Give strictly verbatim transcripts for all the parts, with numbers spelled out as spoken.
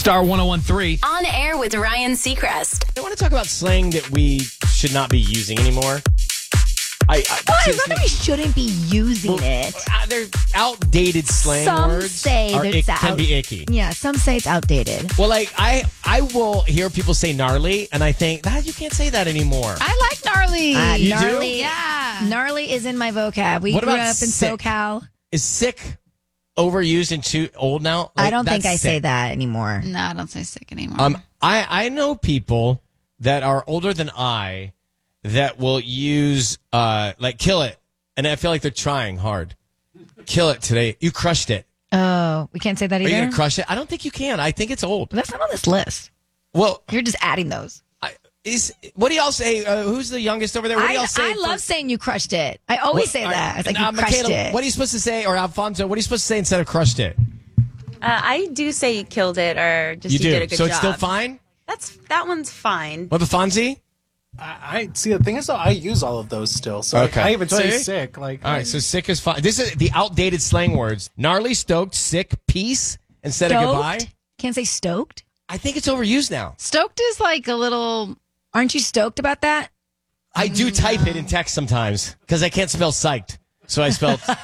Star one oh one three. On air with Ryan Seacrest. I want to talk about slang that we should not be using anymore. I, I, Why? Not that we shouldn't be using well, it. Uh, they're outdated slang Some words. say are, that it it's can out- be icky. Yeah, some say it's outdated. Well, like I, I will hear people say gnarly, and I think that you can't say that anymore. I like gnarly. Uh, You do? gnarly, Yeah. gnarly is in my vocab. We What grew about up in sick? SoCal. Is sick overused and too old now? I Like, don't think that's I say sick. that anymore. No, I don't say sick anymore. Um, I, I know people that are older than I that will use uh like kill it, and I feel like they're trying hard. Kill it today. You crushed it. Oh, we can't say that Are you either? gonna crush it? I don't think you can. I think it's old. That's not on this list. Well, You're just adding those. I, is what do y'all say? Uh, who's the youngest over there? What do I, y'all say? I love saying you crushed it. I always say that. It's like you crushed Michaela, it. what are you supposed to say? Or Alfonso, what are you supposed to say instead of crushed it? Uh, I do say you killed it or just You you, do. did a good so job. it's still fine? That's that one's fine. What, the Fonzie? I, I see. The thing is, though, I use all of those still. So Okay. I even say See? sick. Like, All right, so sick is fine. This is the outdated slang words. Gnarly, stoked, sick, peace instead of goodbye. Stoked? Can't say stoked? I think it's overused now. Stoked is like a little. Aren't you stoked about that? I do type it in text sometimes because I can't spell psyched. So I spelled so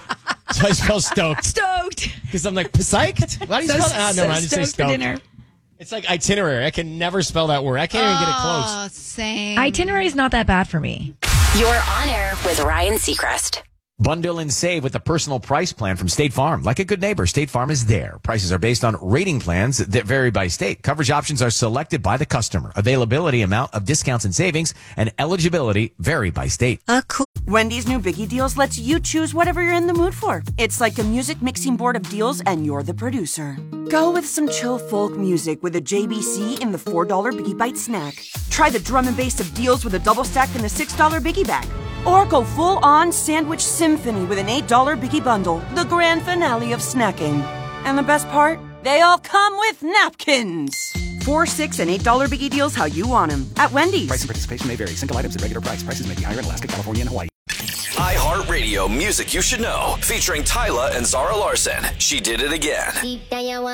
I spell stoked. Stoked. Because I'm like, psyched? Why do you So- spell that? Ah, so no, I just say stoked for stoked. dinner. It's like itinerary. I can never spell that word. I can't even get it close. Oh, same. Itinerary is not that bad for me. You're on air with Ryan Seacrest. Bundle and save with the personal price plan from State Farm. Like a good neighbor, State Farm is there. Prices are based on rating plans that vary by state. Coverage options are selected by the customer. Availability, amount of discounts and savings, and eligibility vary by state. Wendy's new Biggie Deals lets you choose whatever you're in the mood for. It's like a music mixing board of deals, and you're the producer. Go with some chill folk music with a J B C in the four dollar Biggie Bite snack. Try the drum and bass of deals with a double stack in the six dollar Biggie Bag. Or go full-on sandwich symphony with an eight dollar Biggie Bundle, the grand finale of snacking. And the best part? They all come with napkins. Four, six, and eight dollar Biggie Deals how you want them at Wendy's. Price and participation may vary. Single items at regular price. Prices may be higher in Alaska, California, and Hawaii. iHeartRadio Music You Should Know, featuring Tyla and Zara Larson. She did it again.